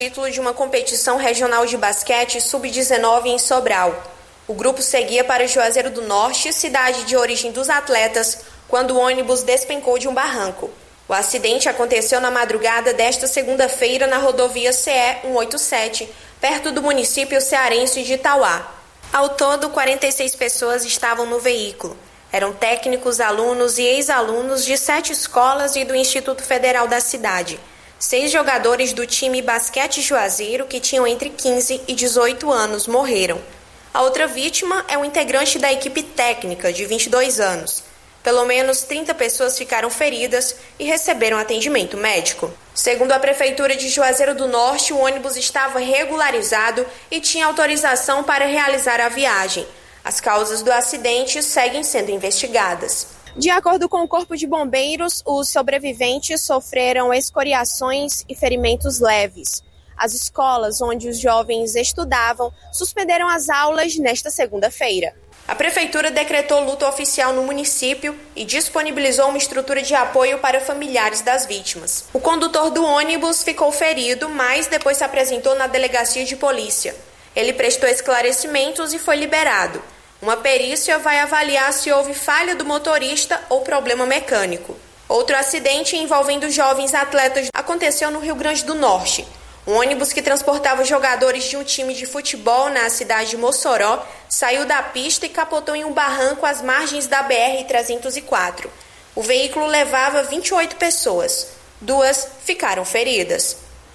Título de uma competição regional de basquete sub-19 em Sobral. O grupo seguia para Juazeiro do Norte, cidade de origem dos atletas, quando o ônibus despencou de um barranco. O acidente aconteceu na madrugada desta segunda-feira na rodovia CE 187, perto do município cearense de Itauá. Ao todo, 46 pessoas estavam no veículo. Eram técnicos, alunos e ex-alunos de 7 escolas e do Instituto Federal da cidade. 6 jogadores do time Basquete Juazeiro, que tinham entre 15 e 18 anos, morreram. A outra vítima é um integrante da equipe técnica, de 22 anos. Pelo menos 30 pessoas ficaram feridas e receberam atendimento médico. Segundo a Prefeitura de Juazeiro do Norte, o ônibus estava regularizado e tinha autorização para realizar a viagem. As causas do acidente seguem sendo investigadas. De acordo com o Corpo de Bombeiros, os sobreviventes sofreram escoriações e ferimentos leves. As escolas onde os jovens estudavam suspenderam as aulas nesta segunda-feira. A Prefeitura decretou luto oficial no município e disponibilizou uma estrutura de apoio para familiares das vítimas. O condutor do ônibus ficou ferido, mas depois se apresentou na delegacia de polícia. Ele prestou esclarecimentos e foi liberado. Uma perícia vai avaliar se houve falha do motorista ou problema mecânico. Outro acidente envolvendo jovens atletas aconteceu no Rio Grande do Norte. Um ônibus que transportava jogadores de um time de futebol na cidade de Mossoró saiu da pista e capotou em um barranco às margens da BR-304. O veículo levava 28 pessoas. 2 ficaram feridas.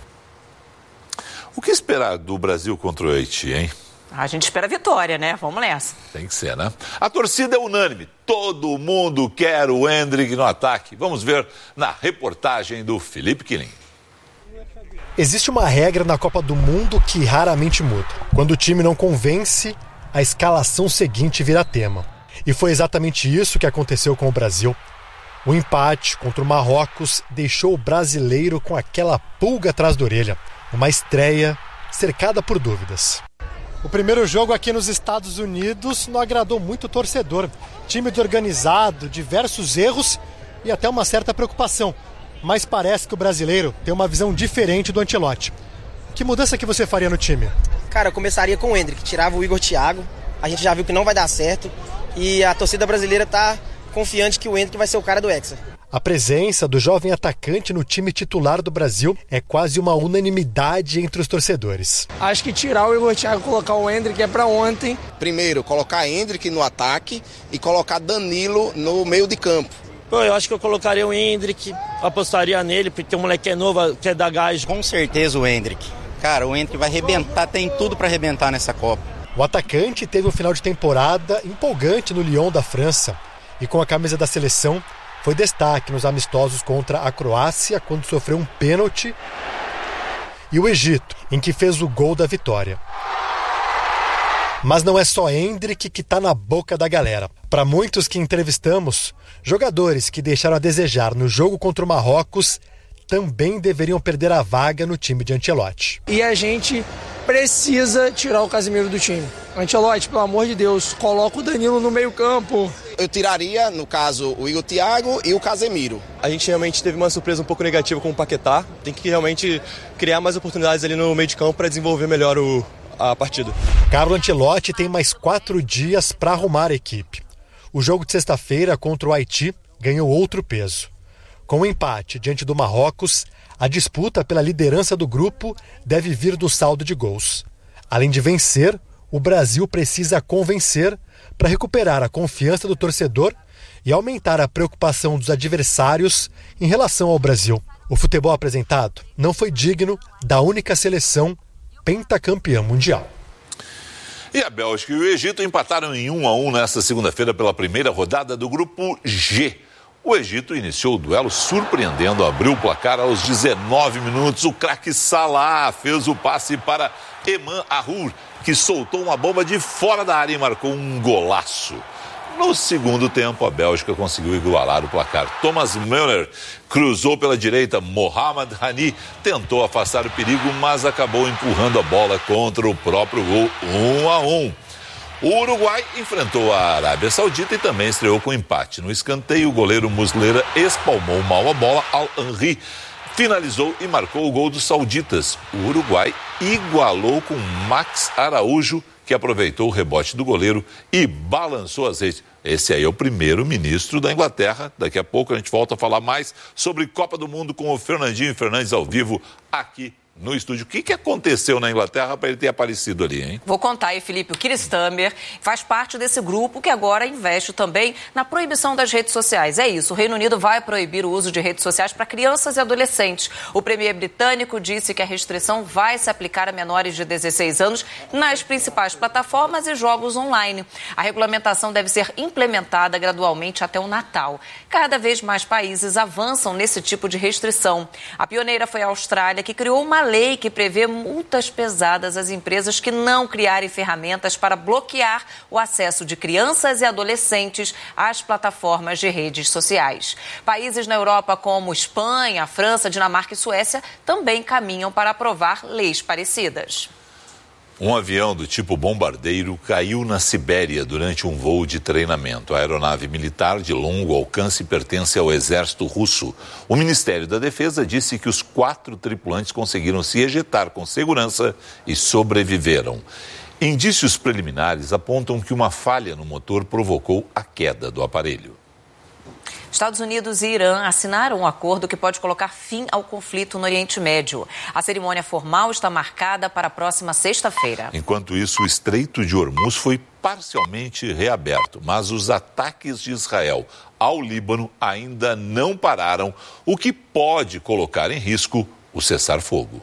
O que esperar do Brasil contra o Haiti, hein? A gente espera a vitória, né? Vamos nessa. Tem que ser, né? A torcida é unânime. Todo mundo quer o Endrick no ataque. Vamos ver na reportagem do Felipe Quilim. Existe uma regra na Copa do Mundo que raramente muda. Quando o time não convence, a escalação seguinte vira tema. E foi exatamente isso que aconteceu com o Brasil. O empate contra o Marrocos deixou o brasileiro com aquela pulga atrás da orelha. Uma estreia cercada por dúvidas. O primeiro jogo aqui nos Estados Unidos não agradou muito o torcedor. Time desorganizado, diversos erros e até uma certa preocupação. Mas parece que o brasileiro tem uma visão diferente do Ancelotti. Que mudança que você faria no time? Cara, eu começaria com o Endrick, tirava o Igor Thiago. A gente já viu que não vai dar certo. E a torcida brasileira está confiante que o Endrick vai ser o cara do Hexa. A presença do jovem atacante no time titular do Brasil é quase uma unanimidade entre os torcedores. Acho que tirar o Igor Thiago e colocar o Endrick é para ontem. Primeiro, colocar Endrick no ataque e colocar Danilo no meio de campo. Pô, eu acho que eu colocaria o Endrick, apostaria nele, porque o moleque é novo, quer dar gás. Com certeza o Endrick. Cara, o Endrick vai arrebentar, tem tudo para arrebentar nessa Copa. O atacante teve um final de temporada empolgante no Lyon da França e com a camisa da seleção foi destaque nos amistosos contra a Croácia, quando sofreu um pênalti, e o Egito, em que fez o gol da vitória. Mas não é só Endrick que está na boca da galera. Para muitos que entrevistamos, jogadores que deixaram a desejar no jogo contra o Marrocos também deveriam perder a vaga no time de Ancelotti. E a gente precisa tirar o Casemiro do time. Ancelotti, pelo amor de Deus, coloca o Danilo no meio-campo. Eu tiraria, no caso, o Igor Thiago e o Casemiro. A gente realmente teve uma surpresa um pouco negativa com o Paquetá. Tem que realmente criar mais oportunidades ali no meio de campo para desenvolver melhor a partida. Carlo Ancelotti tem mais 4 dias para arrumar a equipe. O jogo de sexta-feira contra o Haiti ganhou outro peso. Com o empate diante do Marrocos, a disputa pela liderança do grupo deve vir do saldo de gols. Além de vencer, o Brasil precisa convencer para recuperar a confiança do torcedor e aumentar a preocupação dos adversários em relação ao Brasil. O futebol apresentado não foi digno da única seleção pentacampeã mundial. E a Bélgica e o Egito empataram em 1-1 nesta segunda-feira pela primeira rodada do grupo G. O Egito iniciou o duelo surpreendendo, abriu o placar aos 19 minutos. O craque Salah fez o passe para Eman Ahour, que soltou uma bomba de fora da área e marcou um golaço. No segundo tempo, a Bélgica conseguiu igualar o placar. Thomas Müller cruzou pela direita. Mohamed Hani tentou afastar o perigo, mas acabou empurrando a bola contra o próprio gol. 1-1. O Uruguai enfrentou a Arábia Saudita e também estreou com empate. No escanteio, o goleiro Muslera espalmou mal a bola. Al-Henry finalizou e marcou o gol dos sauditas. O Uruguai igualou com Max Araújo, que aproveitou o rebote do goleiro e balançou as redes. Esse aí é o primeiro-ministro da Inglaterra. Daqui a pouco a gente volta a falar mais sobre Copa do Mundo com o Fernandinho Fernandes ao vivo aqui no estúdio. O que aconteceu na Inglaterra para ele ter aparecido ali, hein? Vou contar aí, Felipe. O Keir Starmer faz parte desse grupo que agora investe também na proibição das redes sociais. É isso, o Reino Unido vai proibir o uso de redes sociais para crianças e adolescentes. O premier britânico disse que a restrição vai se aplicar a menores de 16 anos nas principais plataformas e jogos online. A regulamentação deve ser implementada gradualmente até o Natal. Cada vez mais países avançam nesse tipo de restrição. A pioneira foi a Austrália, que criou uma lei que prevê multas pesadas às empresas que não criarem ferramentas para bloquear o acesso de crianças e adolescentes às plataformas de redes sociais. Países na Europa como Espanha, França, Dinamarca e Suécia também caminham para aprovar leis parecidas. Um avião do tipo bombardeiro caiu na Sibéria durante um voo de treinamento. A aeronave militar de longo alcance pertence ao exército russo. O Ministério da Defesa disse que os 4 tripulantes conseguiram se ejetar com segurança e sobreviveram. Indícios preliminares apontam que uma falha no motor provocou a queda do aparelho. Estados Unidos e Irã assinaram um acordo que pode colocar fim ao conflito no Oriente Médio. A cerimônia formal está marcada para a próxima sexta-feira. Enquanto isso, o Estreito de Hormuz foi parcialmente reaberto, mas os ataques de Israel ao Líbano ainda não pararam, o que pode colocar em risco o cessar-fogo.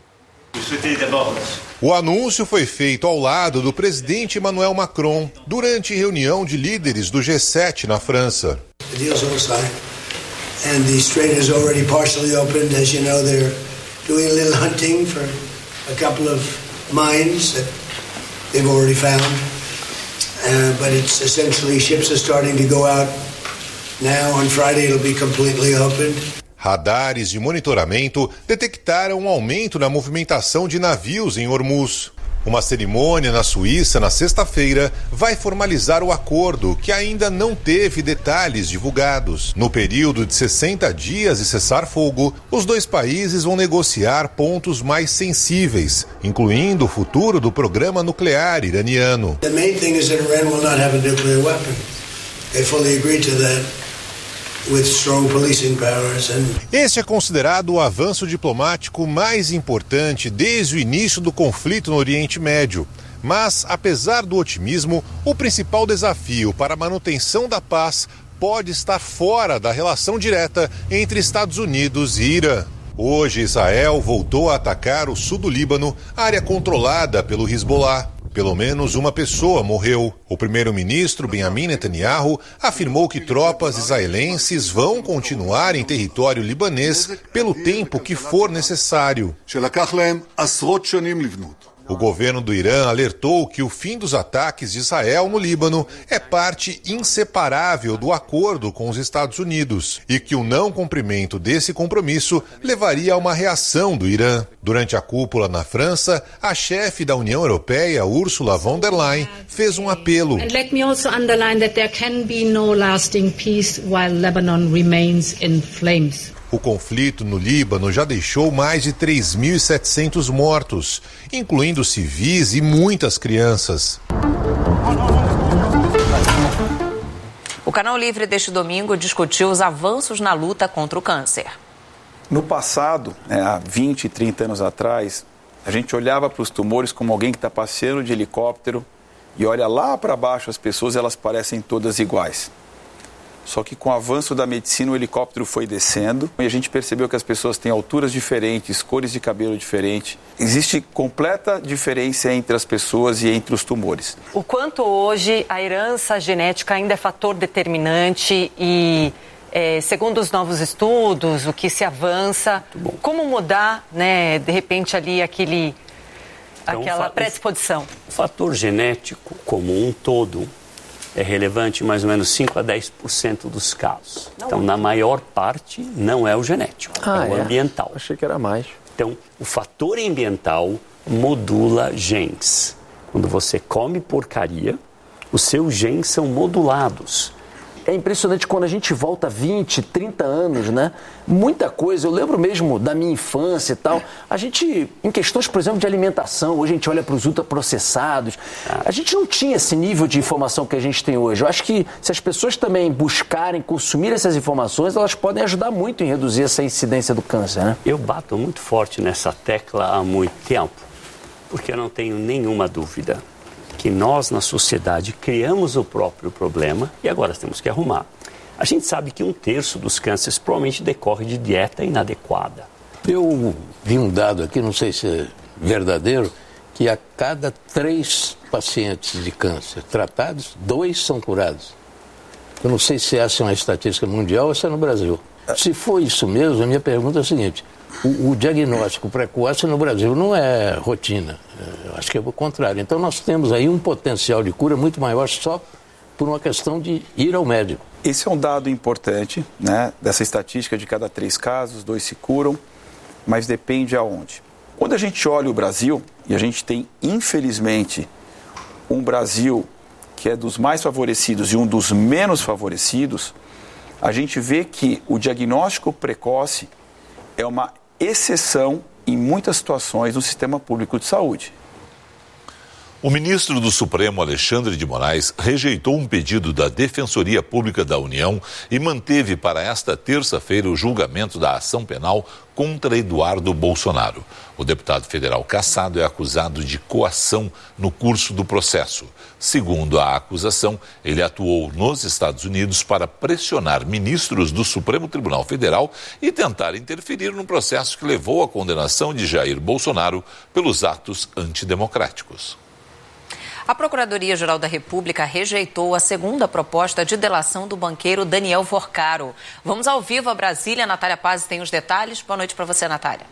O anúncio foi feito ao lado do presidente Emmanuel Macron durante reunião de líderes do G7 na França. The deal's all signed, and the strait is already partially opened. As you know, they're doing a little hunting for a couple of mines that they've already found, but it's essentially ships are starting to go out now. On Friday, it'll be completely opened. Radares de monitoramento detectaram um aumento na movimentação de navios em Hormuz. Uma cerimônia na Suíça na sexta-feira vai formalizar o acordo, que ainda não teve detalhes divulgados. No período de 60 dias de cessar-fogo, os dois países vão negociar pontos mais sensíveis, incluindo o futuro do programa nuclear iraniano. The main thing is that Iran will not have a nuclear weapon. They fully agree to that. With strong policing powers and... Este é considerado o avanço diplomático mais importante desde o início do conflito no Oriente Médio. Mas, apesar do otimismo, o principal desafio para a manutenção da paz pode estar fora da relação direta entre Estados Unidos e Irã. Hoje, Israel voltou a atacar o sul do Líbano, área controlada pelo Hezbollah. Pelo menos uma pessoa morreu. O primeiro-ministro Benjamin Netanyahu afirmou que tropas israelenses vão continuar em território libanês pelo tempo que for necessário. O governo do Irã alertou que o fim dos ataques de Israel no Líbano é parte inseparável do acordo com os Estados Unidos e que o não cumprimento desse compromisso levaria a uma reação do Irã. Durante a cúpula na França, a chefe da União Europeia, Ursula von der Leyen, fez um apelo. And let me also underline that there can be no lasting peace while Lebanon remains in flames. O conflito no Líbano já deixou mais de 3.700 mortos, incluindo civis e muitas crianças. O Canal Livre deste domingo discutiu os avanços na luta contra o câncer. No passado, há 20, 30 anos atrás, a gente olhava para os tumores como alguém que está passeando de helicóptero e olha lá para baixo as pessoas, elas parecem todas iguais. Só que com o avanço da medicina o helicóptero foi descendo e a gente percebeu que as pessoas têm alturas diferentes, cores de cabelo diferentes. Existe completa diferença entre as pessoas e entre os tumores. O quanto hoje a herança genética ainda é fator determinante e, segundo os novos estudos, o que se avança, como mudar, né, de repente ali aquela predisposição? O fator genético como um todo é relevante em mais ou menos 5 a 10% dos casos. Então, na maior parte, não é o genético, é o ambiental. Achei que era mais. Então, o fator ambiental modula genes. Quando você come porcaria, os seus genes são modulados. é impressionante quando a gente volta 20, 30 anos, né? Muita coisa, eu lembro mesmo da minha infância e tal. A gente, em questões, por exemplo, de alimentação, hoje a gente olha para os ultraprocessados. A gente não tinha esse nível de informação que a gente tem hoje. Eu acho que se as pessoas também buscarem consumir essas informações, elas podem ajudar muito em reduzir essa incidência do câncer, né? Eu bato muito forte nessa tecla há muito tempo, porque eu não tenho nenhuma dúvida que nós, na sociedade, criamos o próprio problema e agora temos que arrumar. A gente sabe que 1/3 dos cânceres provavelmente decorre de dieta inadequada. Eu vi um dado aqui, não sei se é verdadeiro, que a cada 3 pacientes de câncer tratados, 2 são curados. Eu não sei se essa é uma estatística mundial ou se é no Brasil. Se for isso mesmo, a minha pergunta é a seguinte: o diagnóstico precoce no Brasil não é rotina, eu acho que é o contrário. Então nós temos aí um potencial de cura muito maior só por uma questão de ir ao médico. Esse é um dado importante, né, dessa estatística de cada 3 casos, 2 se curam, mas depende aonde. Quando a gente olha o Brasil, e a gente tem, infelizmente, um Brasil que é dos mais favorecidos e um dos menos favorecidos, a gente vê que o diagnóstico precoce é uma exceção em muitas situações do sistema público de saúde. O ministro do Supremo, Alexandre de Moraes, rejeitou um pedido da Defensoria Pública da União e manteve para esta terça-feira o julgamento da ação penal contra Eduardo Bolsonaro. O deputado federal cassado é acusado de coação no curso do processo. Segundo a acusação, ele atuou nos Estados Unidos para pressionar ministros do Supremo Tribunal Federal e tentar interferir no processo que levou à condenação de Jair Bolsonaro pelos atos antidemocráticos. A Procuradoria-Geral da República rejeitou a segunda proposta de delação do banqueiro Daniel Vorcaro. Vamos ao vivo a Brasília. Natália Paz tem os detalhes. Boa noite para você, Natália.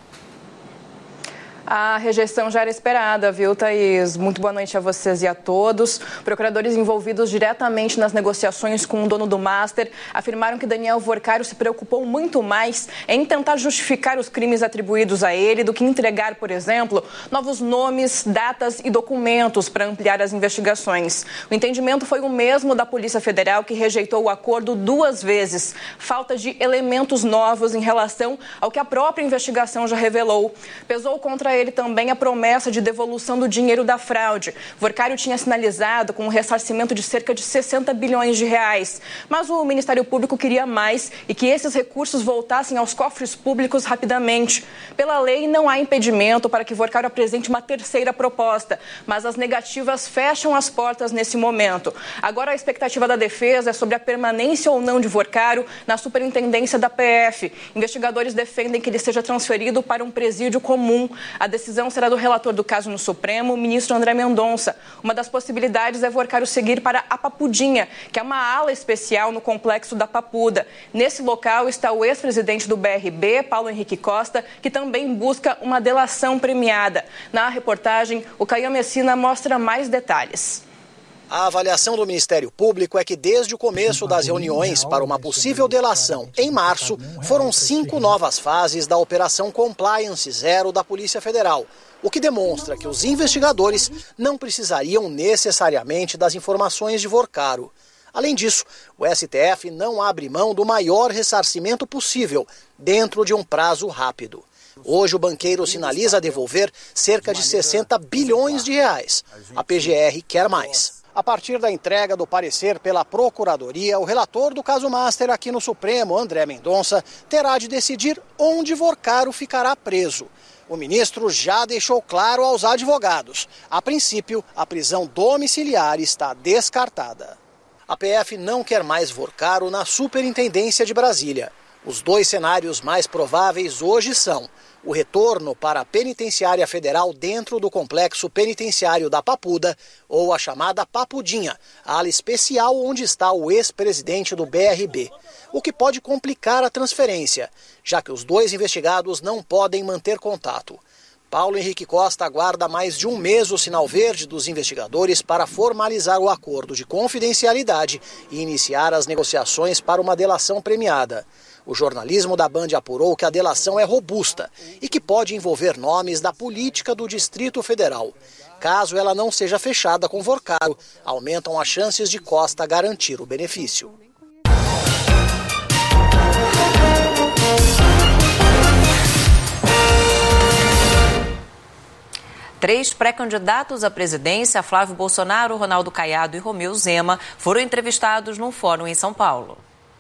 A rejeição já era esperada, viu, Thaís? Muito boa noite a vocês e a todos. Procuradores envolvidos diretamente nas negociações com o dono do Master afirmaram que Daniel Vorcaro se preocupou muito mais em tentar justificar os crimes atribuídos a ele do que entregar, por exemplo, novos nomes, datas e documentos para ampliar as investigações. O entendimento foi o mesmo da Polícia Federal, que rejeitou o acordo 2 vezes. Falta de elementos novos em relação ao que a própria investigação já revelou. Pesou contra ele também a promessa de devolução do dinheiro da fraude. Vorcaro tinha sinalizado com um ressarcimento de cerca de 60 bilhões de reais. Mas o Ministério Público queria mais e que esses recursos voltassem aos cofres públicos rapidamente. Pela lei, não há impedimento para que Vorcaro apresente uma terceira proposta, mas as negativas fecham as portas nesse momento. Agora a expectativa da defesa é sobre a permanência ou não de Vorcaro na superintendência da PF. Investigadores defendem que ele seja transferido para um presídio comum. A decisão será do relator do caso no Supremo, o ministro André Mendonça. Uma das possibilidades é Vorcaro seguir para a Papudinha, que é uma ala especial no complexo da Papuda. Nesse local está o ex-presidente do BRB, Paulo Henrique Costa, que também busca uma delação premiada. Na reportagem, o Caio Messina mostra mais detalhes. A avaliação do Ministério Público é que desde o começo das reuniões para uma possível delação em março, foram 5 novas fases da Operação Compliance Zero da Polícia Federal, o que demonstra que os investigadores não precisariam necessariamente das informações de Vorcaro. Além disso, o STF não abre mão do maior ressarcimento possível, dentro de um prazo rápido. Hoje o banqueiro sinaliza devolver cerca de 60 bilhões de reais. A PGR quer mais. A partir da entrega do parecer pela Procuradoria, o relator do caso Master aqui no Supremo, André Mendonça, terá de decidir onde Vorcaro ficará preso. O ministro já deixou claro aos advogados. A princípio, a prisão domiciliar está descartada. A PF não quer mais Vorcaro na Superintendência de Brasília. Os 2 cenários mais prováveis hoje são o retorno para a Penitenciária Federal dentro do complexo penitenciário da Papuda ou a chamada Papudinha, a ala especial onde está o ex-presidente do BRB, o que pode complicar a transferência, já que os 2 investigados não podem manter contato. Paulo Henrique Costa aguarda mais de um mês o sinal verde dos investigadores para formalizar o acordo de confidencialidade e iniciar as negociações para uma delação premiada. O jornalismo da Band apurou que a delação é robusta e que pode envolver nomes da política do Distrito Federal. Caso ela não seja fechada com Vorcaro, aumentam as chances de Costa garantir o benefício. 3 pré-candidatos à presidência, Flávio Bolsonaro, Ronaldo Caiado e Romeu Zema, foram entrevistados num fórum em São Paulo.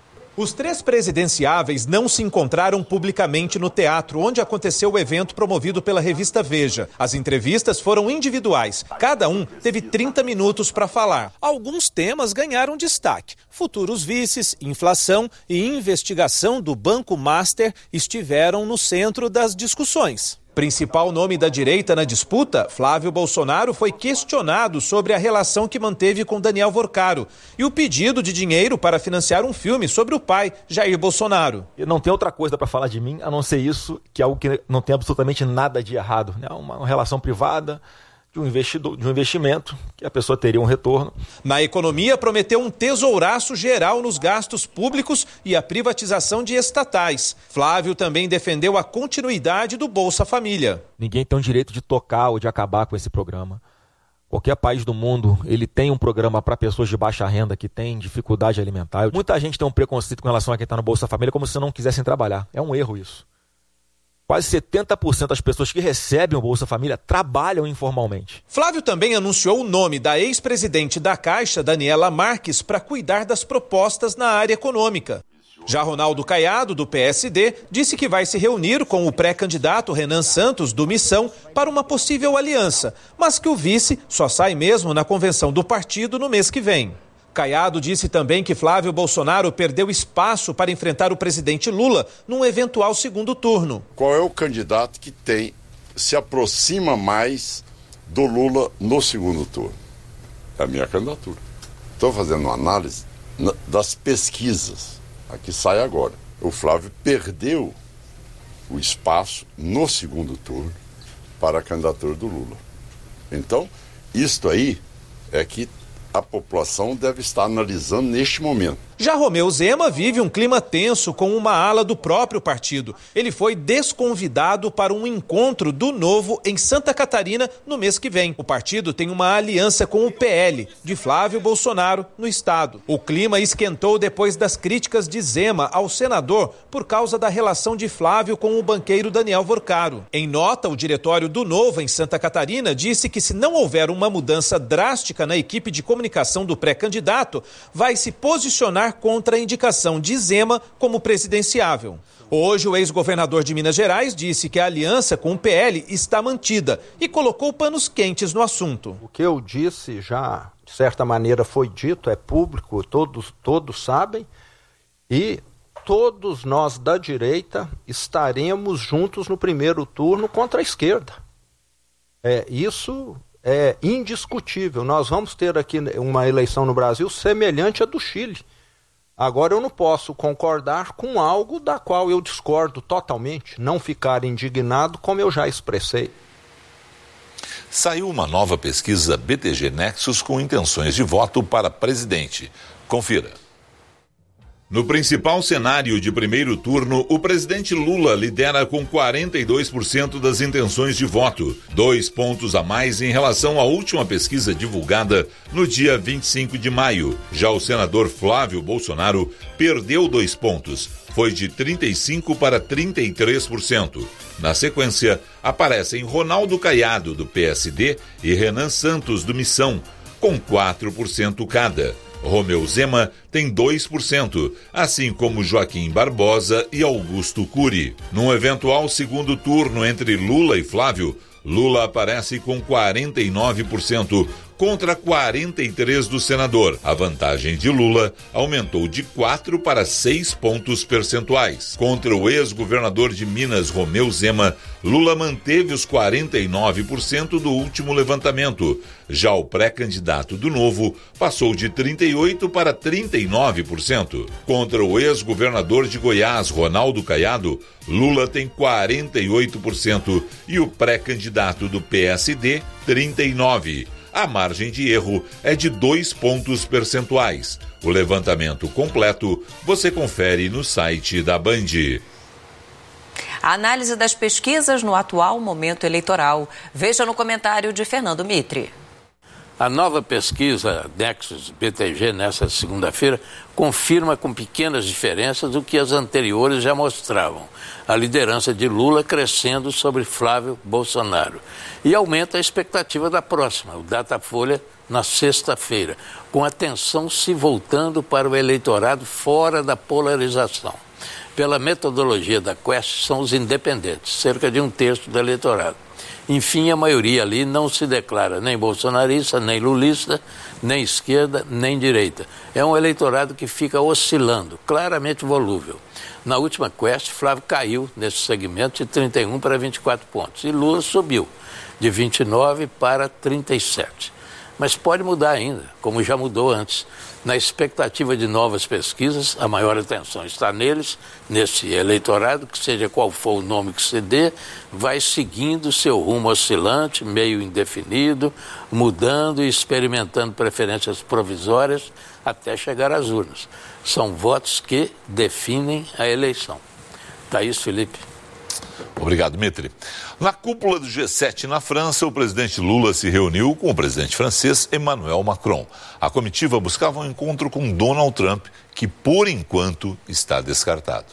Os 3 presidenciáveis não se encontraram publicamente no teatro, onde aconteceu o evento promovido pela revista Veja. As entrevistas foram individuais. Cada um teve 30 minutos para falar. Alguns temas ganharam destaque. Futuros vices, inflação e investigação do Banco Master estiveram no centro das discussões. Principal nome da direita na disputa, Flávio Bolsonaro foi questionado sobre a relação que manteve com Daniel Vorcaro e o pedido de dinheiro para financiar um filme sobre o pai, Jair Bolsonaro. Não tem outra coisa para falar de mim, a não ser isso, que é algo que não tem absolutamente nada de errado. É uma relação privada de um investimento, que a pessoa teria um retorno. Na economia, prometeu um tesouraço geral nos gastos públicos e a privatização de estatais. Flávio também defendeu a continuidade do Bolsa Família. Ninguém tem o direito de tocar ou de acabar com esse programa. Qualquer país do mundo, ele tem um programa para pessoas de baixa renda que têm dificuldade alimentar. Muita gente tem um preconceito com relação a quem está no Bolsa Família, como se não quisessem trabalhar. É um erro isso. Quase 70% das pessoas que recebem o Bolsa Família trabalham informalmente. Flávio também anunciou o nome da ex-presidente da Caixa, Daniela Marques, para cuidar das propostas na área econômica. Já Ronaldo Caiado, do PSD, disse que vai se reunir com o pré-candidato Renan Santos, do Missão, para uma possível aliança, mas que o vice só sai mesmo na convenção do partido no mês que vem. Caiado disse também que Flávio Bolsonaro perdeu espaço para enfrentar o presidente Lula num eventual segundo turno. Qual é o candidato que se aproxima mais do Lula no segundo turno? É a minha candidatura. Estou fazendo uma análise das pesquisas, a que sai agora. O Flávio perdeu o espaço no segundo turno para a candidatura do Lula. Então, isto aí é que a população deve estar analisando neste momento. Já Romeu Zema vive um clima tenso com uma ala do próprio partido. Ele foi desconvidado para um encontro do Novo em Santa Catarina no mês que vem. O partido tem uma aliança com o PL, de Flávio Bolsonaro, no estado. O clima esquentou depois das críticas de Zema ao senador por causa da relação de Flávio com o banqueiro Daniel Vorcaro. Em nota, o diretório do Novo em Santa Catarina disse que se não houver uma mudança drástica na equipe de comunicação do pré-candidato, vai se posicionar contra a indicação de Zema como presidenciável. Hoje, o ex-governador de Minas Gerais disse que a aliança com o PL está mantida e colocou panos quentes no assunto. O que eu disse já, de certa maneira, foi dito, é público, todos sabem, e todos nós da direita estaremos juntos no primeiro turno contra a esquerda. Isso é indiscutível. Nós vamos ter aqui uma eleição no Brasil semelhante à do Chile. Agora, eu não posso concordar com algo da qual eu discordo totalmente, não ficar indignado como eu já expressei. Saiu uma nova pesquisa BTG Nexus com intenções de voto para presidente. Confira. No principal cenário de primeiro turno, o presidente Lula lidera com 42% das intenções de voto, 2 pontos a mais em relação à última pesquisa divulgada no dia 25 de maio. Já o senador Flávio Bolsonaro perdeu 2 pontos, foi de 35% para 33%. Na sequência, aparecem Ronaldo Caiado, do PSD, e Renan Santos, do Missão, com 4% cada. Romeu Zema tem 2%, assim como Joaquim Barbosa e Augusto Cury. Num eventual segundo turno entre Lula e Flávio, Lula aparece com 49% contra 43% do senador. A vantagem de Lula aumentou de 4 para 6 pontos percentuais. Contra o ex-governador de Minas, Romeu Zema, Lula manteve os 49% do último levantamento. Já o pré-candidato do Novo passou de 38% para 39%. Contra o ex-governador de Goiás, Ronaldo Caiado, Lula tem 48% e o pré-candidato do PSD, 39%. A margem de erro é de 2 pontos percentuais. O levantamento completo você confere no site da Band. A análise das pesquisas no atual momento eleitoral. Veja no comentário de Fernando Mitre. A nova pesquisa Nexus BTG, nessa segunda-feira, confirma com pequenas diferenças o que as anteriores já mostravam. A liderança de Lula crescendo sobre Flávio Bolsonaro. E aumenta a expectativa da próxima, o Datafolha, na sexta-feira, com a atenção se voltando para o eleitorado fora da polarização. Pela metodologia da Quest, são os independentes, cerca de 1/3 do eleitorado. Enfim, a maioria ali não se declara nem bolsonarista, nem lulista, nem esquerda, nem direita. É um eleitorado que fica oscilando, claramente volúvel. Na última Quest, Flávio caiu nesse segmento de 31 para 24 pontos e Lula subiu de 29 para 37. Mas pode mudar ainda, como já mudou antes. Na expectativa de novas pesquisas, a maior atenção está neles, nesse eleitorado, que seja qual for o nome que se dê, vai seguindo seu rumo oscilante, meio indefinido, mudando e experimentando preferências provisórias até chegar às urnas. São votos que definem a eleição. Thaís, Felipe. Obrigado, Dmitry. Na cúpula do G7 na França, o presidente Lula se reuniu com o presidente francês Emmanuel Macron. A comitiva buscava um encontro com Donald Trump, que por enquanto está descartado.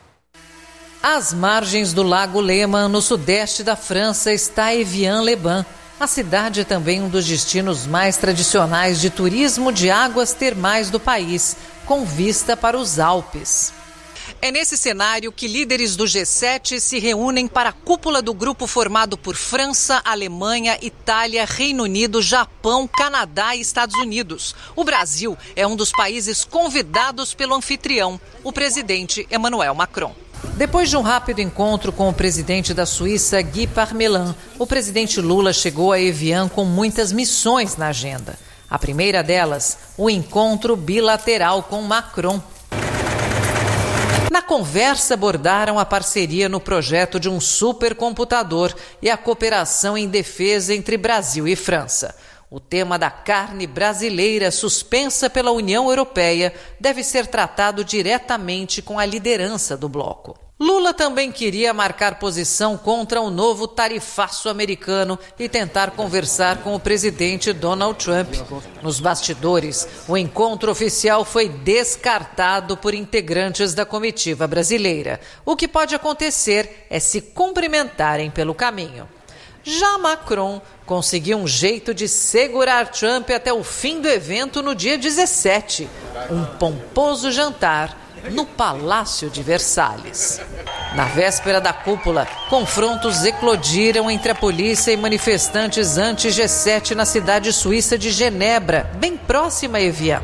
Às margens do Lago Léman, no sudeste da França, está Évian-les-Bains. A cidade é também um dos destinos mais tradicionais de turismo de águas termais do país, com vista para os Alpes. É nesse cenário que líderes do G7 se reúnem para a cúpula do grupo formado por França, Alemanha, Itália, Reino Unido, Japão, Canadá e Estados Unidos. O Brasil é um dos países convidados pelo anfitrião, o presidente Emmanuel Macron. Depois de um rápido encontro com o presidente da Suíça, Guy Parmelin, o presidente Lula chegou a Evian com muitas missões na agenda. A primeira delas, o encontro bilateral com Macron. Na conversa, abordaram a parceria no projeto de um supercomputador e a cooperação em defesa entre Brasil e França. O tema da carne brasileira suspensa pela União Europeia deve ser tratado diretamente com a liderança do bloco. Lula também queria marcar posição contra o novo tarifaço americano e tentar conversar com o presidente Donald Trump. Nos bastidores, o encontro oficial foi descartado por integrantes da comitiva brasileira. O que pode acontecer é se cumprimentarem pelo caminho. Já Macron conseguiu um jeito de segurar Trump até o fim do evento no dia 17, um pomposo jantar no Palácio de Versalhes. Na véspera da cúpula, confrontos eclodiram entre a polícia e manifestantes anti-G7 na cidade suíça de Genebra, bem próxima a Evian.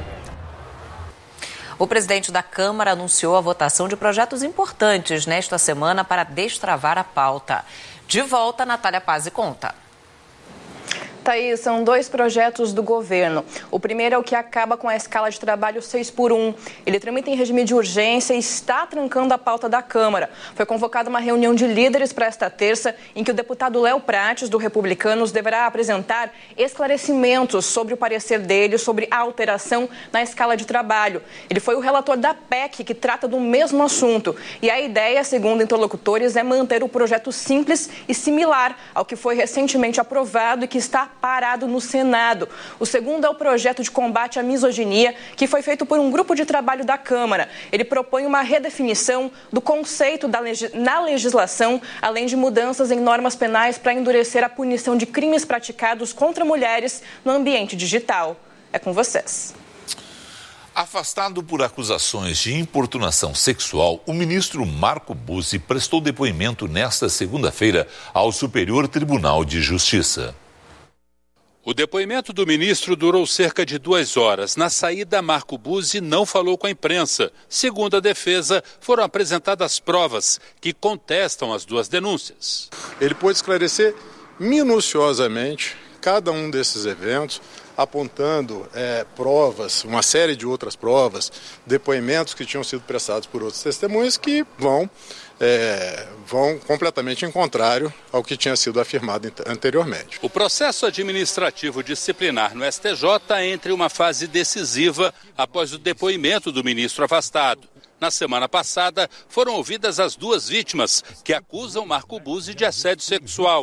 O presidente da Câmara anunciou a votação de projetos importantes nesta semana para destravar a pauta. De volta, Natália Pazzi conta. Thaís, são 2 projetos do governo. O primeiro é o que acaba com a escala de trabalho 6x1. Ele tramita em regime de urgência e está trancando a pauta da Câmara. Foi convocada uma reunião de líderes para esta terça, em que o deputado Léo Prates, do Republicanos, deverá apresentar esclarecimentos sobre o parecer dele sobre a alteração na escala de trabalho. Ele foi o relator da PEC, que trata do mesmo assunto. E a ideia, segundo interlocutores, é manter o projeto simples e similar ao que foi recentemente aprovado e que está parado no Senado. O segundo é o projeto de combate à misoginia, que foi feito por um grupo de trabalho da Câmara. Ele propõe uma redefinição do conceito na legislação, além de mudanças em normas penais para endurecer a punição de crimes praticados contra mulheres no ambiente digital. É com vocês. Afastado por acusações de importunação sexual, o ministro Marco Buzzi prestou depoimento nesta segunda-feira ao Superior Tribunal de Justiça. O depoimento do ministro durou cerca de 2 horas. Na saída, Marco Buzzi não falou com a imprensa. Segundo a defesa, foram apresentadas provas que contestam as 2 denúncias. Ele pôde esclarecer minuciosamente cada um desses eventos, apontando provas, uma série de outras provas, depoimentos que tinham sido prestados por outros testemunhas que vão completamente em contrário ao que tinha sido afirmado anteriormente. O processo administrativo disciplinar no STJ entra em uma fase decisiva após o depoimento do ministro afastado. Na semana passada, foram ouvidas as 2 vítimas que acusam Marco Buzzi de assédio sexual.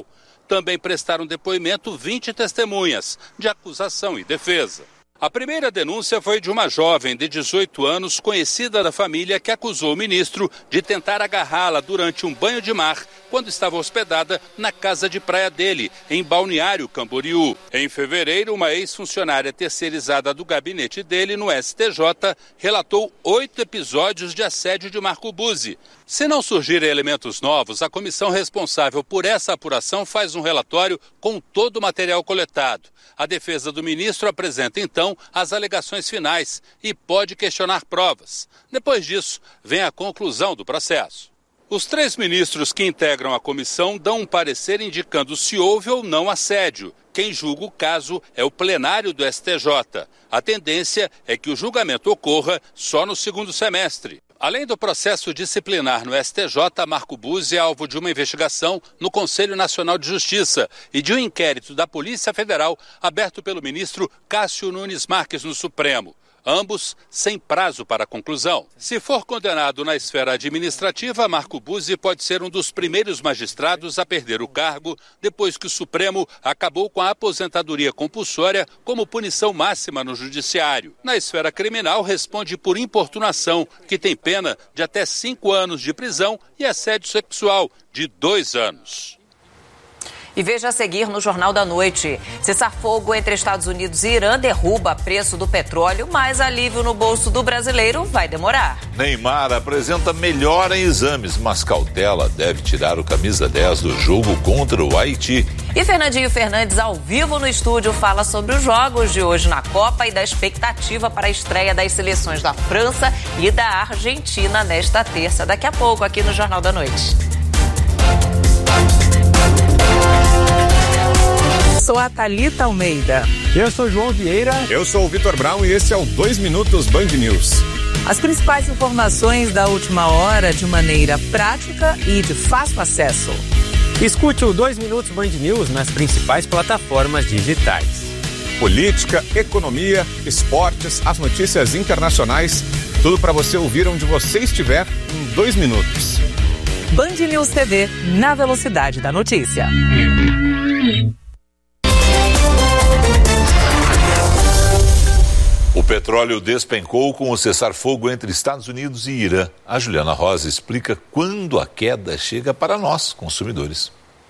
Também prestaram depoimento 20 testemunhas, de acusação e defesa. A primeira denúncia foi de uma jovem de 18 anos, conhecida da família, que acusou o ministro de tentar agarrá-la durante um banho de mar, quando estava hospedada na casa de praia dele, em Balneário Camboriú. Em fevereiro, uma ex-funcionária terceirizada do gabinete dele no STJ relatou 8 episódios de assédio de Marco Buzzi. Se não surgirem elementos novos, a comissão responsável por essa apuração faz um relatório com todo o material coletado. A defesa do ministro apresenta, então, as alegações finais e pode questionar provas. Depois disso, vem a conclusão do processo. Os 3 ministros que integram a comissão dão um parecer indicando se houve ou não assédio. Quem julga o caso é o plenário do STJ. A tendência é que o julgamento ocorra só no segundo semestre. Além do processo disciplinar no STJ, Marco Buzzi é alvo de uma investigação no Conselho Nacional de Justiça e de um inquérito da Polícia Federal aberto pelo ministro Cássio Nunes Marques no Supremo. Ambos sem prazo para conclusão. Se for condenado na esfera administrativa, Marco Buzzi pode ser um dos primeiros magistrados a perder o cargo depois que o Supremo acabou com a aposentadoria compulsória como punição máxima no judiciário. Na esfera criminal, responde por importunação, que tem pena de até 5 anos de prisão, e assédio sexual de 2 anos. E veja a seguir no Jornal da Noite. Cessar-fogo entre Estados Unidos e Irã derruba preço do petróleo, mas alívio no bolso do brasileiro vai demorar. Neymar apresenta melhora em exames, mas cautela deve tirar o camisa 10 do jogo contra o Haiti. E Fernandinho Fernandes, ao vivo no estúdio, fala sobre os jogos de hoje na Copa e da expectativa para a estreia das seleções da França e da Argentina nesta terça. Daqui a pouco, aqui no Jornal da Noite. Sou a Thalita Almeida. Eu sou João Vieira. Eu sou o Vitor Brown e esse é o 2 Minutos Band News. As principais informações da última hora de maneira prática e de fácil acesso. Escute o 2 Minutos Band News nas principais plataformas digitais. Política, economia, esportes, as notícias internacionais, tudo para você ouvir onde você estiver em 2 minutos. Band News TV, na velocidade da notícia. O petróleo despencou com o cessar-fogo entre Estados Unidos e Irã. A Juliana Rosa explica quando a queda chega para nós, consumidores.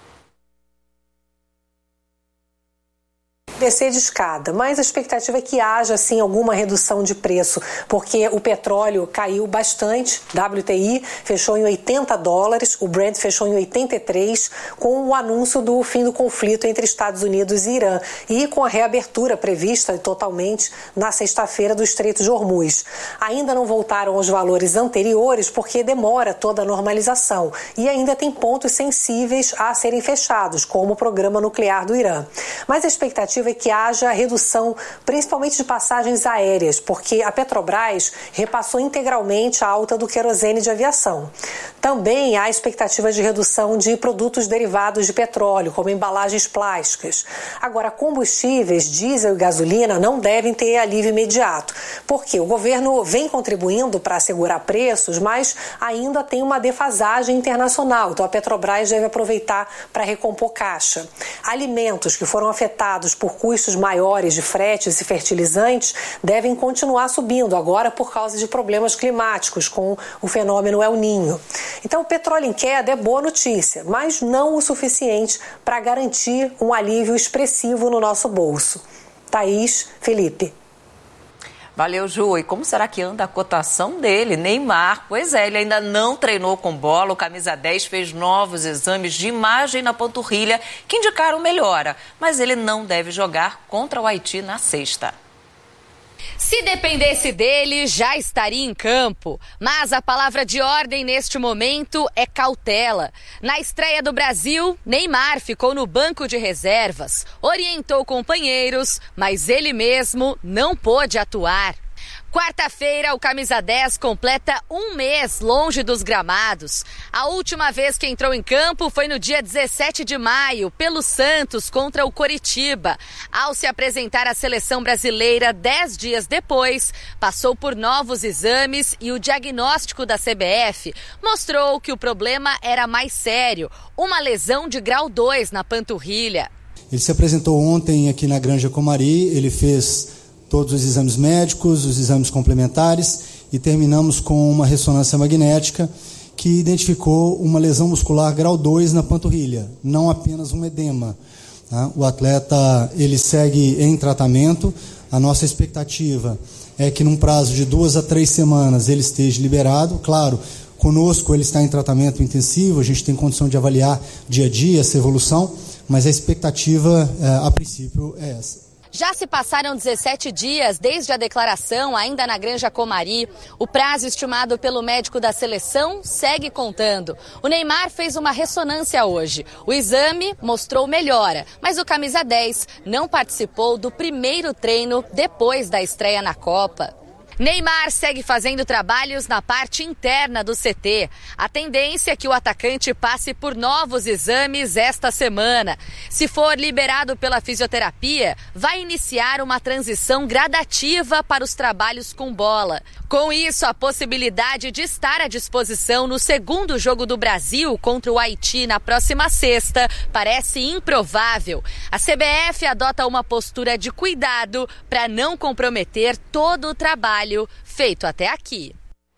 Descer de escada, mas a expectativa é que haja sim alguma redução de preço, porque o petróleo caiu bastante, WTI fechou em $80, o Brent fechou em 83, com o anúncio do fim do conflito entre Estados Unidos e Irã e com a reabertura prevista totalmente na sexta-feira do Estreito de Hormuz. Ainda não voltaram aos valores anteriores porque demora toda a normalização e ainda tem pontos sensíveis a serem fechados, como o programa nuclear do Irã. Mas a expectativa é que haja redução, principalmente de passagens aéreas, porque a Petrobras repassou integralmente a alta do querosene de aviação. Também há expectativa de redução de produtos derivados de petróleo, como embalagens plásticas. Agora, combustíveis, diesel e gasolina não devem ter alívio imediato, porque o governo vem contribuindo para assegurar preços, mas ainda tem uma defasagem internacional, então a Petrobras deve aproveitar para recompor caixa. Alimentos que foram afetados por custos maiores de fretes e fertilizantes devem continuar subindo agora por causa de problemas climáticos com o fenômeno El Niño. Então o petróleo em queda é boa notícia, mas não o suficiente para garantir um alívio expressivo no nosso bolso. Thaís, Felipe. Valeu, Ju. E como será que anda a cotação dele? Neymar, pois é, ele ainda não treinou com bola. O camisa 10 fez novos exames de imagem na panturrilha que indicaram melhora. Mas ele não deve jogar contra o Haiti na sexta. Se dependesse dele, já estaria em campo. Mas a palavra de ordem neste momento é cautela. Na estreia do Brasil, Neymar ficou no banco de reservas, orientou companheiros, mas ele mesmo não pôde atuar. Quarta-feira, o Camisa 10 completa um mês longe dos gramados. A última vez que entrou em campo foi no dia 17 de maio, pelo Santos contra o Coritiba. Ao se apresentar à seleção brasileira 10 dias depois, passou por novos exames e o diagnóstico da CBF mostrou que o problema era mais sério, uma lesão de grau 2 na panturrilha. Ele se apresentou ontem aqui na Granja Comari, ele fez todos os exames médicos, os exames complementares e terminamos com uma ressonância magnética que identificou uma lesão muscular grau 2 na panturrilha, não apenas um edema. Tá? O atleta ele segue em tratamento, a nossa expectativa é que num prazo de 2 a 3 semanas ele esteja liberado, claro, conosco ele está em tratamento intensivo, a gente tem condição de avaliar dia a dia essa evolução, mas a expectativa a princípio é essa. Já se passaram 17 dias desde a declaração, ainda na Granja Comari. O prazo estimado pelo médico da seleção segue contando. O Neymar fez uma ressonância hoje. O exame mostrou melhora, mas o Camisa 10 não participou do primeiro treino depois da estreia na Copa. Neymar segue fazendo trabalhos na parte interna do CT. A tendência é que o atacante passe por novos exames esta semana. Se for liberado pela fisioterapia, vai iniciar uma transição gradativa para os trabalhos com bola. Com isso, a possibilidade de estar à disposição no segundo jogo do Brasil contra o Haiti na próxima sexta parece improvável. A CBF adota uma postura de cuidado para não comprometer todo o trabalho feito até aqui.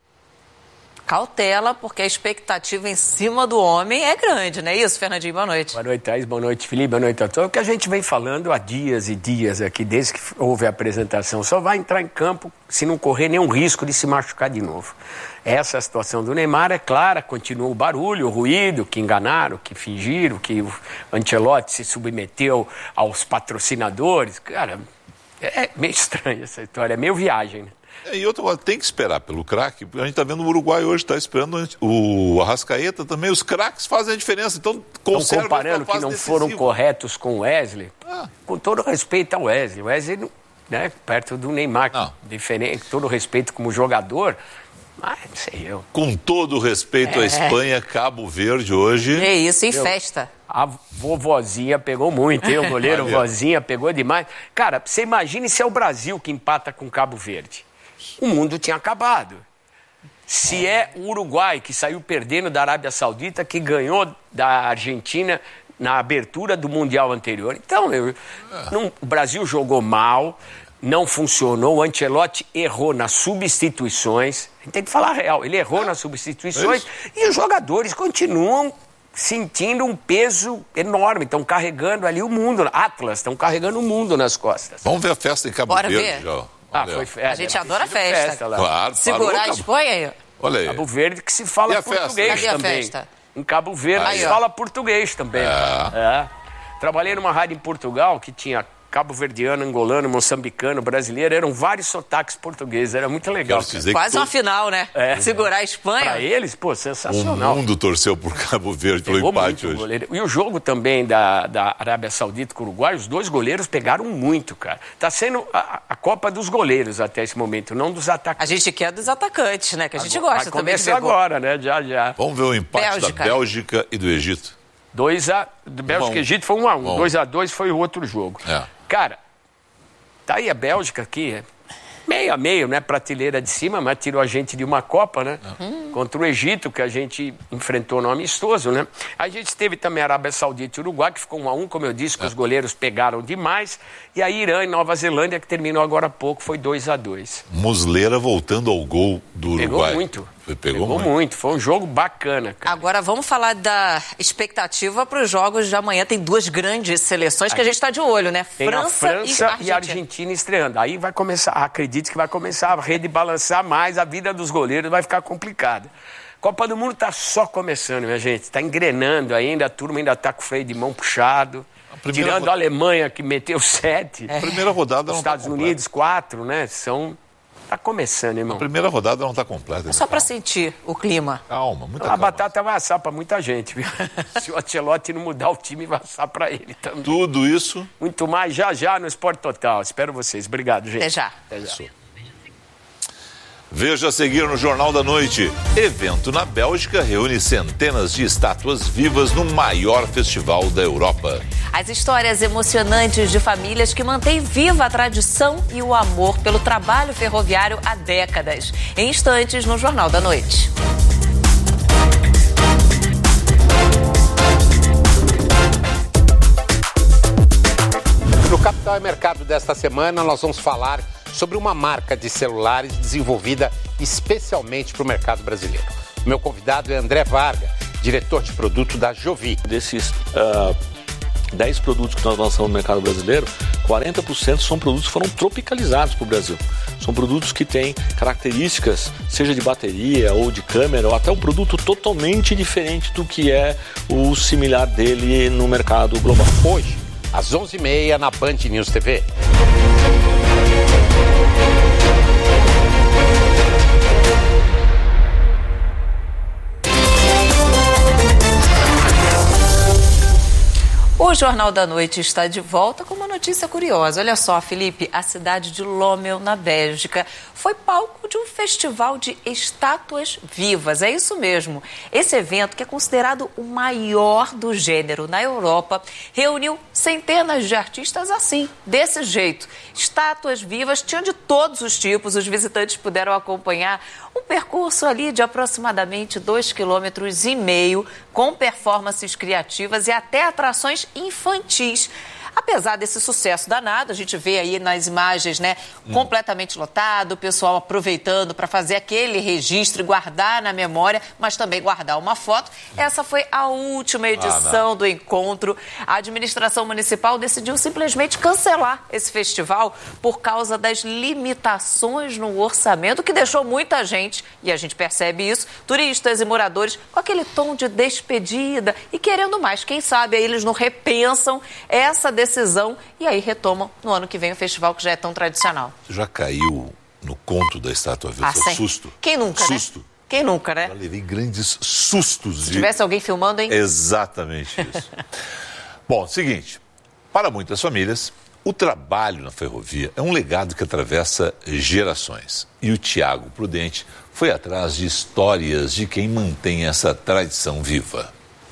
Cautela, porque a expectativa em cima do homem é grande, não é isso, Fernandinho? Boa noite. Boa noite, Thaís. Boa noite, Felipe. Boa noite a todos. O que a gente vem falando há dias e dias aqui, desde que houve a apresentação, só vai entrar em campo se não correr nenhum risco de se machucar de novo. Essa situação do Neymar é clara, continua o barulho, o ruído, que enganaram, que fingiram, que o Ancelotti se submeteu aos patrocinadores. Cara, é meio estranha essa história, é meio viagem, né? E outra coisa, tem que esperar pelo craque, porque a gente está vendo o Uruguai hoje, está esperando o Arrascaeta também, os craques fazem a diferença, então conserva. Estão comparando que não foram corretos com o Wesley, com todo respeito ao Wesley, né, perto do Neymar, diferente, todo respeito como jogador, mas não sei eu. Com todo respeito à Espanha, Cabo Verde hoje... É isso, em festa. A vovozinha pegou muito, hein? O goleiro vozinha pegou demais. Cara, você imagine se é o Brasil que empata com Cabo Verde. O mundo tinha acabado. Se é o Uruguai, que saiu perdendo da Arábia Saudita, que ganhou da Argentina na abertura do Mundial anterior. Então, o Brasil jogou mal, não funcionou, o Ancelotti errou nas substituições. A gente tem que falar a real, ele errou nas substituições e os jogadores continuam sentindo um peso enorme, estão carregando ali o mundo. Atlas, estão carregando o mundo nas costas. Vamos ver a festa em Cabo Verde, já. A gente adora festa. Claro, segurar a Espanha aí. Olha aí. Cabo Verde que se fala português também. Festa? Em Cabo Verde se fala português também. Trabalhei numa rádio em Portugal que tinha cabo-verdiano, angolano, moçambicano, brasileiro, eram vários sotaques portugueses, era muito legal. Quase uma final, né? Segurar a Espanha. Para eles, pô, sensacional. O mundo torceu por Cabo Verde pelo empate hoje. Goleiro. E o jogo também da Arábia Saudita com o Uruguai, os dois goleiros pegaram muito, cara. Tá sendo a Copa dos goleiros até esse momento, não dos atacantes. A gente quer dos atacantes, né? Que a gente gosta também de ver agora, né? Já. Vamos ver o empate da Bélgica e do Egito. Do Bélgica e Egito foi 1-1. 2-2 foi o outro jogo. Cara, tá aí a Bélgica aqui, meio a meio, né? Prateleira de cima, mas tirou a gente de uma Copa, né? Contra o Egito, que a gente enfrentou no amistoso, né? A gente teve também a Arábia Saudita e Uruguai, que ficou 1-1, como eu disse, que os goleiros pegaram demais. E a Irã e Nova Zelândia, que terminou agora há pouco, foi 2-2. Muslera voltando ao gol do Uruguai. Pegou muito. Pegou muito. Foi um jogo bacana, cara. Agora vamos falar da expectativa para os jogos de amanhã. Tem duas grandes seleções que a gente está de olho, né? Tem França e Argentina estreando. Aí vai começar, acredite que vai começar a rede balançar mais, a vida dos goleiros vai ficar complicada. Copa do Mundo está só começando, minha gente. Está engrenando ainda, a turma ainda está com o freio de mão puxado. Tirando a Alemanha, que meteu 7. A primeira rodada não Estados Unidos, 4, né? Tá começando, irmão. A primeira rodada não tá completa. É só para sentir o clima. Calma, muita calma. A batata vai assar para muita gente, viu? Se o Ancelotti não mudar o time, vai assar para ele também. Tudo isso. Muito mais já no Esporte Total. Espero vocês. Obrigado, gente. Até já. Até já. Veja a seguir no Jornal da Noite. Evento na Bélgica reúne centenas de estátuas vivas no maior festival da Europa. As histórias emocionantes de famílias que mantêm viva a tradição e o amor pelo trabalho ferroviário há décadas. Em instantes no Jornal da Noite. No Capital Mercado desta semana, nós vamos falar sobre uma marca de celulares desenvolvida especialmente para o mercado brasileiro. O meu convidado é André Varga, diretor de produto da Jovi. Desses 10 produtos que nós lançamos no mercado brasileiro, 40% são produtos que foram tropicalizados para o Brasil. São produtos que têm características, seja de bateria ou de câmera, ou até um produto totalmente diferente do que é o similar dele no mercado global. Hoje, às 11h30 na Band News TV. O Jornal da Noite está de volta com uma notícia curiosa. Olha só, Felipe, a cidade de Lommel, na Bélgica, foi palco de um festival de estátuas vivas. É isso mesmo. Esse evento, que é considerado o maior do gênero na Europa, reuniu centenas de artistas assim, desse jeito. Estátuas vivas, tinham de todos os tipos. Os visitantes puderam acompanhar um percurso ali de aproximadamente 2,5 km, com performances criativas e até atrações infantis. Apesar desse sucesso danado, a gente vê aí nas imagens, né, completamente lotado, o pessoal aproveitando para fazer aquele registro e guardar na memória, mas também guardar uma foto. Essa foi a última edição do encontro. A administração municipal decidiu simplesmente cancelar esse festival por causa das limitações no orçamento, que deixou muita gente, e a gente percebe isso, turistas e moradores, com aquele tom de despedida e querendo mais. Quem sabe aí eles não repensam essa decisão e aí retomam no ano que vem o festival que já é tão tradicional. Já caiu no conto da estátua viva? Susto. Quem nunca, susto. Né? Quem nunca, né? Já levei grandes sustos. Se tivesse alguém filmando, hein? Exatamente isso. Bom, seguinte, para muitas famílias, o trabalho na ferrovia é um legado que atravessa gerações. E o Tiago Prudente foi atrás de histórias de quem mantém essa tradição viva.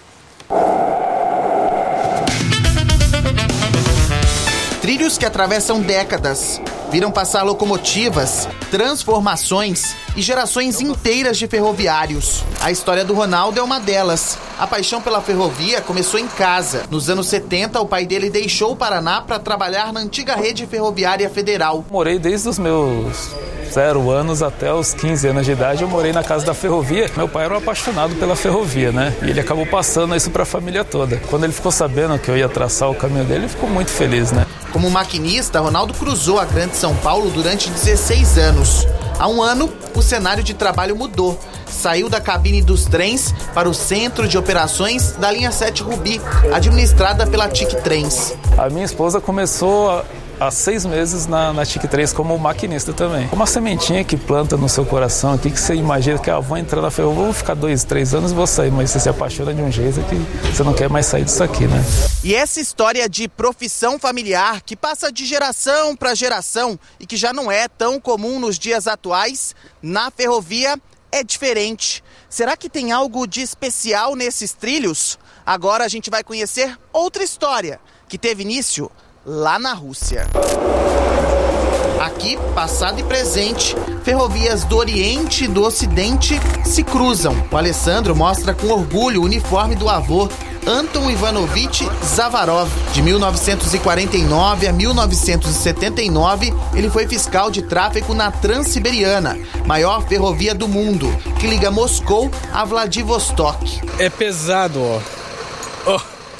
Trilhos que atravessam décadas, viram passar locomotivas, transformações e gerações inteiras de ferroviários. A história do Ronaldo é uma delas. A paixão pela ferrovia começou em casa. Nos anos 70, o pai dele deixou o Paraná para trabalhar na antiga rede ferroviária federal. Morei desde os meus 0 anos até os 15 anos de idade, eu morei na casa da ferrovia. Meu pai era um apaixonado pela ferrovia, né? E ele acabou passando isso para a família toda. Quando ele ficou sabendo que eu ia traçar o caminho dele, ele ficou muito feliz, né? Como maquinista, Ronaldo cruzou a Grande São Paulo durante 16 anos. Há um ano, o cenário de trabalho mudou. Saiu da cabine dos trens para o centro de operações da linha 7 Rubi, administrada pela TIC Trens. A minha esposa começou há 6 meses na TIC Trens como maquinista também. Uma sementinha que planta no seu coração aqui, que você imagina que vou entrar na ferrovia, vou ficar 2, 3 anos e vou sair, mas você se apaixona de um jeito que você não quer mais sair disso aqui, né? E essa história de profissão familiar que passa de geração para geração e que já não é tão comum nos dias atuais, na ferrovia é diferente. Será que tem algo de especial nesses trilhos? Agora a gente vai conhecer outra história que teve início lá na Rússia. Aqui, passado e presente, ferrovias do Oriente e do Ocidente se cruzam. O Alessandro mostra com orgulho o uniforme do avô, Anton Ivanovich Zavarov. De 1949 a 1979, ele foi fiscal de tráfego na Transiberiana, maior ferrovia do mundo, que liga Moscou a Vladivostok. É pesado, ó.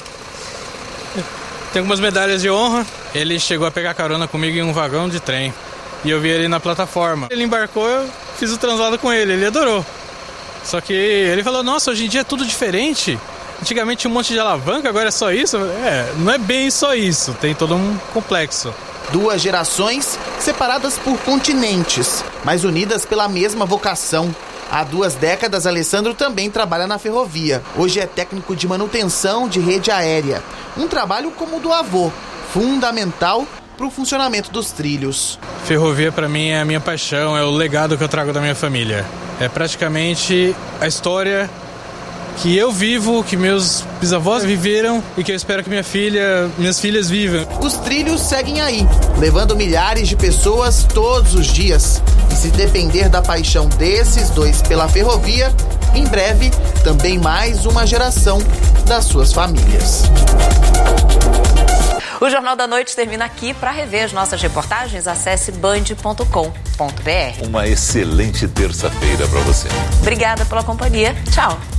Tem algumas medalhas de honra. Ele chegou a pegar carona comigo em um vagão de trem. E eu vi ele na plataforma. Ele embarcou, eu fiz o translado com ele. Ele adorou. Só que ele falou, nossa, hoje em dia é tudo diferente. Antigamente tinha um monte de alavanca, agora é só isso. Não é bem só isso. Tem todo um complexo. 2 gerações separadas por continentes, mas unidas pela mesma vocação. Há 2 décadas, Alessandro também trabalha na ferrovia. Hoje é técnico de manutenção de rede aérea. Um trabalho como o do avô, fundamental para o funcionamento dos trilhos. Ferrovia para mim é a minha paixão, é o legado que eu trago da minha família. É praticamente a história que eu vivo, que meus bisavós viveram e que eu espero que minhas filhas vivam. Os trilhos seguem aí, levando milhares de pessoas todos os dias. E se depender da paixão desses dois pela ferrovia, em breve também mais uma geração das suas famílias. O Jornal da Noite termina aqui. Para rever as nossas reportagens, acesse band.com.br. Uma excelente terça-feira para você. Obrigada pela companhia. Tchau.